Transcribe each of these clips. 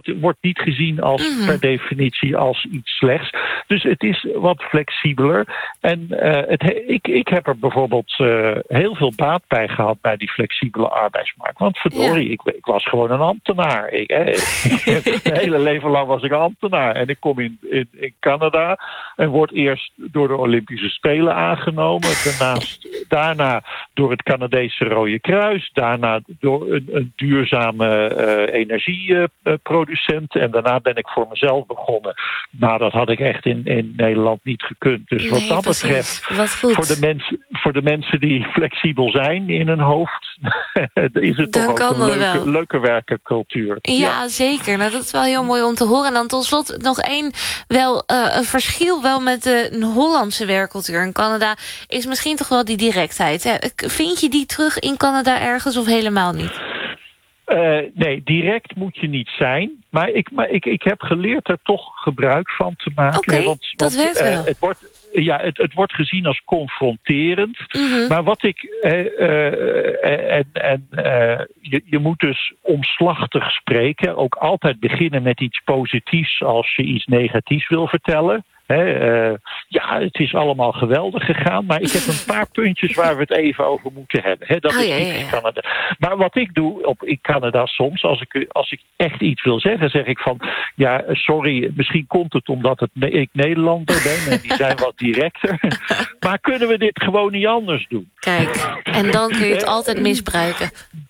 wordt niet gezien als per definitie als iets slechts. Dus het is wat flexibeler. En ik heb er bijvoorbeeld heel veel baat bij gehad bij die flexibele arbeidsmarkt. Want verdorie, ik was gewoon een ambtenaar. Mijn hele leven lang was ik ambtenaar. En ik kom in Canada en word eerst door de Olympische Spelen aangenomen. Daarna door het Canadese Rode Kruis. Daarna door een duurzame energieproducent. En daarna ben ik voor mezelf begonnen. Maar dat had ik echt in Nederland niet gekund. Dus wat dat betreft, voor de mensen die flexibel zijn in hun hoofd, is het toch ook een leuke werkencultuur. Ja, zeker. Nou, dat is wel heel mooi om te horen. En dan tot slot nog een verschil wel met de Hollandse werkcultuur. In Canada is misschien toch wel die directheid. Hè? Vind je die terug in Canada ergens of helemaal niet? Nee, direct moet je niet zijn. Maar ik heb geleerd er toch gebruik van te maken. Oké, dat werkt wel. Het wordt gezien als confronterend. Maar wat ik... je moet dus omslachtig spreken. Ook altijd beginnen met iets positiefs als je iets negatiefs wil vertellen. Het is allemaal geweldig gegaan, maar ik heb een paar puntjes waar we het even over moeten hebben. Dat is niet in Canada. Maar wat ik doe in Canada soms, als ik echt iets wil zeggen, zeg ik van, ja, sorry, misschien komt het omdat ik Nederlander ben en die zijn wat directer. Maar kunnen we dit gewoon niet anders doen? Kijk, en dan kun je het altijd misbruiken.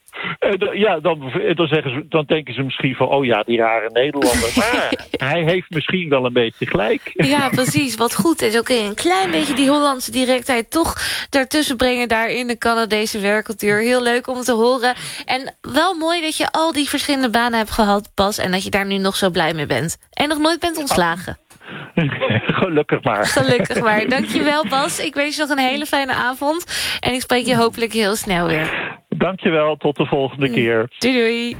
Dan denken ze misschien van, oh ja, die rare Nederlander. Maar hij heeft misschien wel een beetje gelijk. Ja, precies. Wat goed is. Oké, een klein beetje die Hollandse directheid toch daartussen brengen daar in de Canadese werkcultuur. Heel leuk om te horen. En wel mooi dat je al die verschillende banen hebt gehad, Bas. En dat je daar nu nog zo blij mee bent. En nog nooit bent ontslagen. Gelukkig maar. Gelukkig maar. Dankjewel, Bas. Ik wens je nog een hele fijne avond. En ik spreek je hopelijk heel snel weer. Dankjewel, tot de volgende keer. Doei doei.